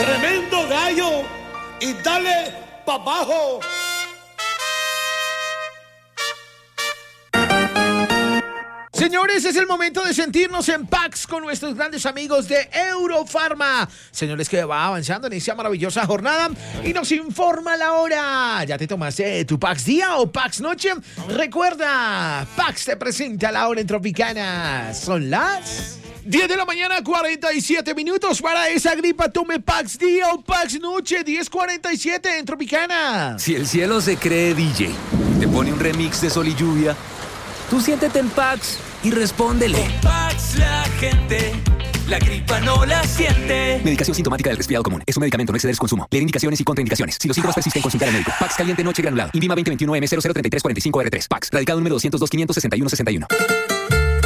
Tremendo gallo. Y dale pa' abajo. Señores, es el momento de sentirnos en Pax con nuestros grandes amigos de Eurofarma. Señores, que va avanzando en esta maravillosa jornada y nos informa la hora. ¿Ya te tomaste tu Pax día o Pax noche? Recuerda, Pax te presenta la hora en Tropicana. Son las 10 de la mañana, 47 minutos. Para esa gripa, tome Pax día o Pax noche, 10:47 en Tropicana. Si el cielo se cree DJ, te pone un remix de Sol y Lluvia, tú siéntete en Pax y respóndele. Con Pax la gente, la gripa no la siente. Medicación sintomática del resfriado común. Es un medicamento, no exceder su consumo. Leer indicaciones y contraindicaciones. Si los síntomas persisten, consultar al médico. Pax caliente noche granulado. INVIMA 2021 M003345R3. Pax. Radicado número 202 561 61.